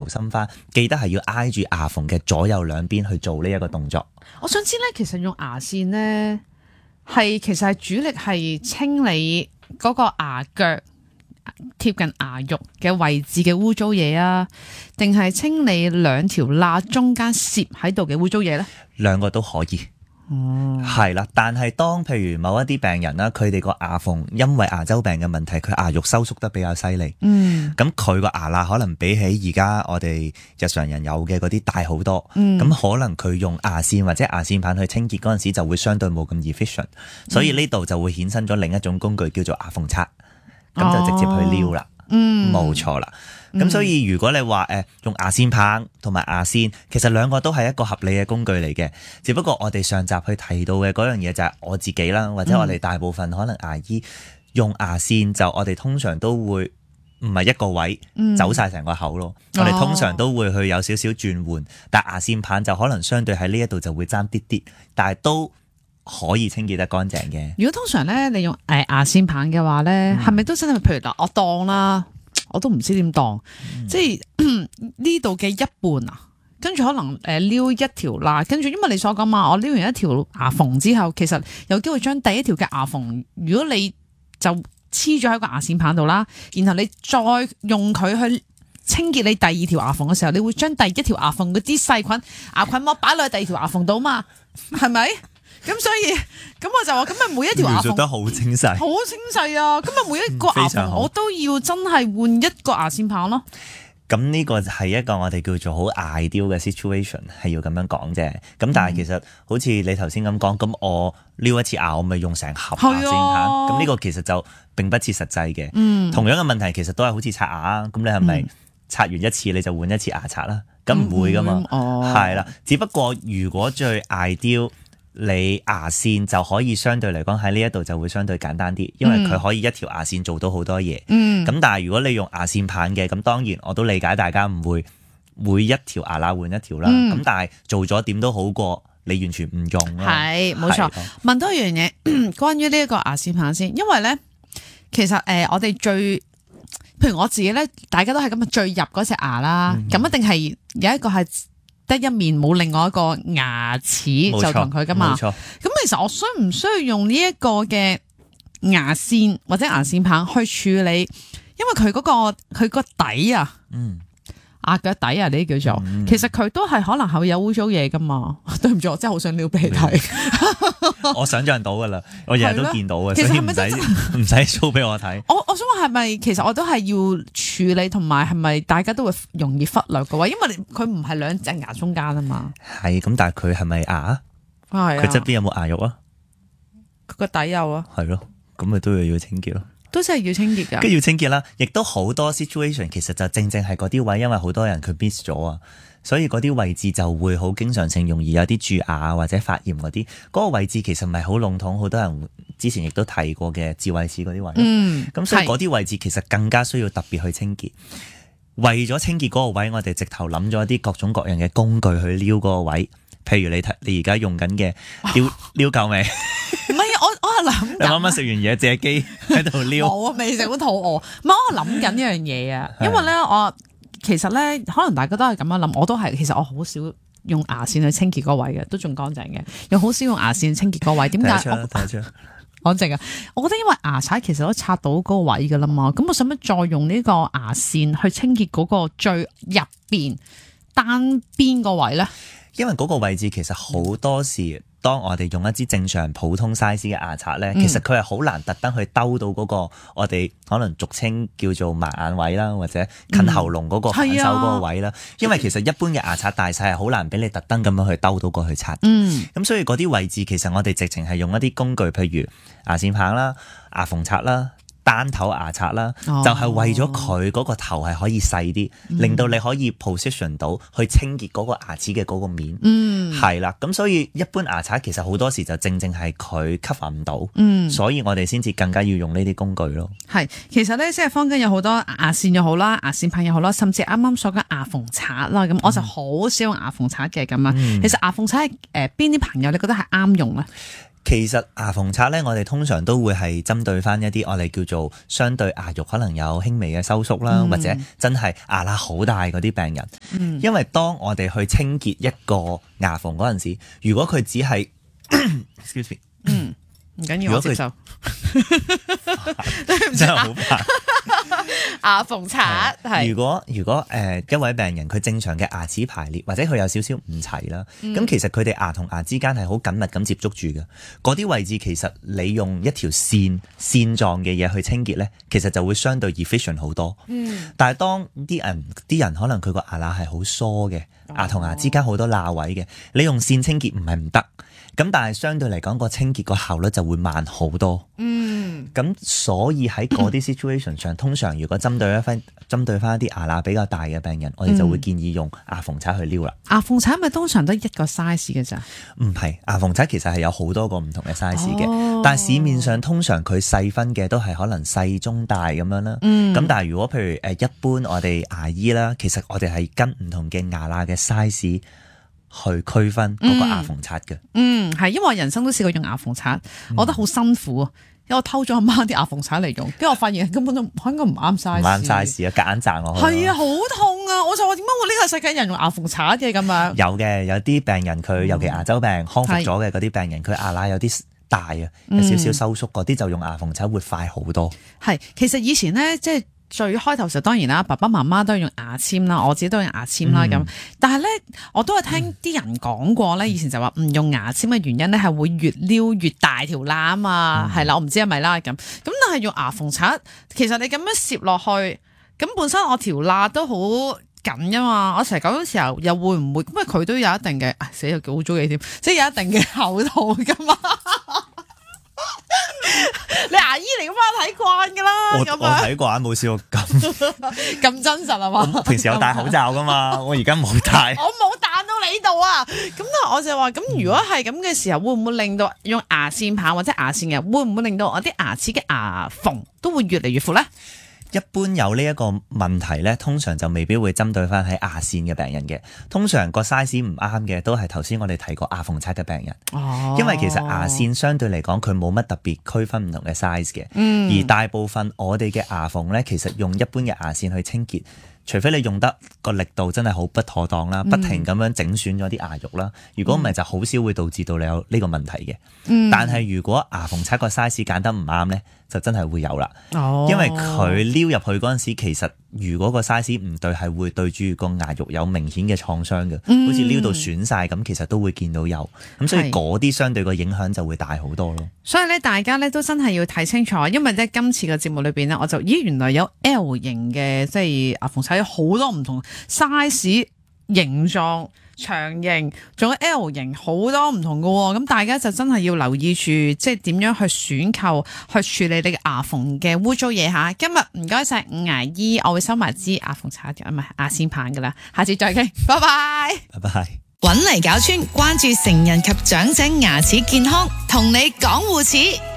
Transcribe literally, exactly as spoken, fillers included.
心翻，記得係要挨住牙縫嘅左右兩邊去做呢一個動作。 我想知咧，其實用牙線咧係其實係主力係清理嗰個牙腳貼近牙肉嘅位置嘅污糟嘢啊，定係清理兩條罅中間攝喺度嘅污糟嘢咧？ 兩個都可以。哦，係啦，但係當譬如某一啲病人啦，佢哋個牙縫因為牙周病嘅問題，佢牙肉收縮得比較犀利，嗯，咁佢個牙罅可能比起而家我哋日常人有嘅嗰啲大好多，咁、嗯、可能佢用牙線或者牙線棒去清潔嗰陣時就會相對冇咁 efficient，所以呢度就會衍生咗另一種工具叫做牙縫刷，咁、哦、就直接去撩啦，嗯，冇錯啦。咁、嗯、所以如果你話誒、呃、用牙線棒同埋牙線，其實兩個都係一個合理嘅工具嚟嘅，只不過我哋上集去提到嘅嗰樣嘢就係我自己啦，或者我哋大部分可能牙醫用牙線就我哋通常都會唔係一個位、嗯、走晒成個口咯，我哋通常都會去有少少轉換，但牙線棒就可能相對喺呢一度就會爭啲啲，但係都可以清潔得乾淨嘅。如果通常咧你用誒牙線棒嘅話咧，係咪、嗯、都真係譬如嗱我當啦？我都唔知點當，嗯、即係呢度嘅一半啊，跟住可能誒撩一條罅，跟住因為你所講嘛，我撩完一條牙縫之後，其實有機會將第一條嘅牙縫，如果你就黐咗喺個牙線棒度啦，然後你再用佢去清潔你第二條牙縫嘅時候，你會將第一條牙縫嗰啲細菌牙菌膜擺落去第二條牙縫度嘛，係咪？咁所以咁我就話，咁咪每一條牙縫做得好精細， 好精細啊！咁咪每一個牙縫我都要真係換一個牙線棒咯。 咁呢個係一個我哋叫做好 ideal 嘅 situation， 係要咁樣講啫。咁但係其實、嗯、好似你頭先咁講，咁我撩一次牙，我咪用成盒牙線棒。咁呢、啊、個其實就並不切實際嘅。嗯、同樣嘅問題其實都係好似刷牙啊。咁你係咪刷完一次你就換一次牙刷啦？咁唔會噶嘛。係啦、嗯哦，只不過如果最 ideal，你牙線就可以相對嚟講喺呢一度就會相對簡單啲，因為佢可以一條牙線做到好多嘢。嗯，咁但係如果你用牙線棒嘅，咁當然我都理解大家唔會每一條牙罅換一條啦。咁、嗯、但係做咗點都好過你完全唔用啦。係，冇錯。 問多一樣嘢，關於呢一個牙線棒先，因為咧，其實誒、呃、我哋最，譬如我自己咧，大家都係咁啊，最入嗰隻牙啦，咁、嗯、一定係有一個係得一面冇另外一個牙齒就同佢噶嘛，咁其實我需唔需要用呢一個嘅牙線或者牙線棒去處理？因為佢嗰、嗰個佢個底啊，嗯，牙腳底啊呢啲叫做，嗯、其實佢都係可能係會有污糟嘢噶嘛。對唔住，我真係好想撩俾你睇。 我想象到噶啦，我日日都見到嘅，所以唔使唔使 show 俾我睇。 我我想話係咪其實我都係要處理，同埋係咪大家都會容易忽略嘅話，因為佢唔係兩隻牙中間啊嘛。 係咁，但係佢係咪牙啊？係。佢側邊有冇牙肉啊？ 佢個底有啊。 係咯，咁咪都要要清潔咯。 都真係要清潔㗎。 跟住要清潔啦，亦都好多 situation 其實就正正係嗰啲位，因為好多人佢 miss 咗啊。所以嗰啲位置就會好經常性容易有啲蛀牙或者發炎嗰啲，嗰、嗰個位置其實唔係好籠統，好多人之前亦都提過嘅智慧齒嗰啲位。嗯，咁所以嗰啲位置其實更加需要特別去清潔。為咗清潔嗰個位，我哋直頭諗咗一啲各種各樣嘅工具去撩嗰個位，譬如你睇你而家用緊嘅撩撩夠未？ 唔係，我我係諗緊。你啱啱食完嘢借機喺度撩。 我未食好肚餓，唔係我係諗緊一樣嘢啊，因為咧我。其實咧，可能大家都係咁樣諗，我都係。其實我好少用牙線去清潔嗰位嘅，都仲乾淨嘅。又好少用牙線清潔嗰位，點解？ 睇出乾淨啊！我覺得因為牙刷其實都刷到嗰個位噶啦嘛，咁我使乜再用呢個牙線去清潔嗰個最入邊單邊個位咧？ 因為嗰個位置其實好多時。當我哋用一支正常普通 size 嘅牙刷咧，其實佢係好難特登去兜到嗰個我哋可能俗稱叫做埋眼位啦，或者近喉嚨嗰個反手嗰個位啦。嗯啊、因為其實一般嘅牙刷大細係好難俾你特登咁樣去兜到過去刷。嗯，咁所以嗰啲位置其實我哋直情係用一啲工具，譬如牙線棒啦、牙縫刷啦。單頭牙刷啦，哦、就係為咗佢嗰個頭係可以細啲，嗯、令到你可以 position 到去清潔嗰個牙齒嘅嗰個面，係啦、嗯。咁所以一般牙刷其實好多時就正正係佢 cover 唔到，嗯、所以我哋先至更加要用呢啲工具咯。係， 其實咧即係坊間有好多牙線又好啦，牙線棒又好啦，甚至啱啱所講牙縫刷啦，咁我就好少用牙縫刷嘅咁啊。嗯、其實牙縫刷誒邊啲朋友你覺得係啱用咧？ 其實牙縫刷咧，我哋通常都會係針對翻一啲我哋叫做相對牙肉可能有輕微嘅收縮啦，嗯、或者真係牙罅好大嗰啲病人。嗯、因為當我哋去清潔一個牙縫嗰陣時，如果佢只係 excuse me， 嗯，唔緊要，我接受。 真係好怕。 牙縫刷係。 如果如果誒、呃、一位病人佢正常嘅牙齒排列或者佢有少少唔齊啦，咁、嗯、其實佢哋牙同牙之間係好緊密咁接觸住嘅，嗰啲位置其實你用一條線線狀嘅嘢去清潔咧，其實就會相對 efficient 好多。嗯，但係當啲人啲人可能佢個牙罅係好疏嘅，牙同牙之間好多罅位嘅，你用線清潔唔係唔得。咁但係相對嚟講個清潔個效率就會慢好多。嗯，咁所以喺嗰啲 situation 上，通常如果針對一翻針對翻一啲牙罅比較大嘅病人，我哋就會建議用牙縫刷去撩啦。 牙縫刷咪通常都一個 size 嘅咋？唔係，牙縫刷其實係有好多個唔同嘅 size 嘅，哦、但係市面上通常佢細分嘅都係可能細中大咁樣啦。嗯，咁但係如果譬如誒一般我哋牙醫啦，其實我哋係跟唔同嘅牙罅嘅 size。去區分嗰個牙縫刷嘅， 嗯，係，因為我人生都試過用牙縫刷，嗯、我覺得好辛苦啊，因為我偷咗阿媽啲牙縫刷嚟用，跟住我發現根本都應該唔啱 size，唔啱 size 啊，夾硬賺落去， 係啊，好痛啊！我就話點解我呢個世界人用牙縫刷嘅咁樣？ 有嘅，有啲病人佢尤其牙周病、嗯、康復咗嘅嗰啲病人，佢牙罅有啲大啊，有少少收縮嗰啲，就用牙縫刷會快好多。係， 其實以前咧即係。最開頭時當然啦，爸爸媽媽都係用牙籤啦，我自己都用牙籤啦咁。嗯、但係咧，我都係聽啲人講過咧，以前就話唔用牙籤嘅原因咧係會越撩越大條罅啊嘛，係啦、嗯，我唔知係咪啦咁。咁但係用牙縫刷，其實你咁樣攝落去，咁本身我條罅都好緊啊嘛。我成日講嘅時候又會唔會？因為佢都有一定嘅，死又好早嘅添，即係有一定嘅厚度噶嘛。你牙醫嚟噶嘛，睇慣噶啦。 我我睇慣，冇試過咁咁真實係嘛？ 平時有戴口罩噶嘛，我而家冇戴。 我冇彈到你度啊！咁但係我就話，咁如果係咁嘅時候，會唔會令到用牙線棒或者牙線嘅，會唔會令到我啲牙齒嘅牙縫都會越嚟越闊咧？ 一般有呢一個問題咧，通常就未必會針對翻喺牙線嘅病人嘅。通常個 size 唔啱嘅，都係頭先我哋提過牙縫刷嘅病人。哦，因為其實牙線相對嚟講，佢冇乜特別區分唔同嘅 size 嘅。嗯，而大部分我哋嘅牙縫咧，其實用一般嘅牙線去清潔。除非你用得個力度真係好不妥當啦，不停咁樣整損咗啲牙肉啦，如果唔係就好少會導致到你有呢個問題嘅。嗯、但係如果牙縫刷個 size 揀得唔啱呢，就真係會有啦。哦、因為佢撩入去嗰陣時，其實如果個 size 唔對，係會對住個牙肉有明顯嘅創傷嘅，嗯、好似撩到損晒咁，其實都會見到有。咁所以嗰啲相對個影響就會大好多咯。 所以咧，大家咧都真係要睇清楚，因為咧今次嘅節目裏邊咧，我就咦原來有 L 型嘅即係牙縫刷有好多唔同 size、形狀、長型，仲有 L 型，好多唔同嘅喎。咁大家就真係要留意住，即係點樣去選購、去處理你嘅牙縫嘅污糟嘢嚇。今日唔該晒伍牙醫，我會收埋支牙縫刷嘅，唔係牙線棒㗎啦。下次再傾，拜拜， 拜拜。 搵嚟搞村，關注成人及長者牙齒健康，同你講護齒。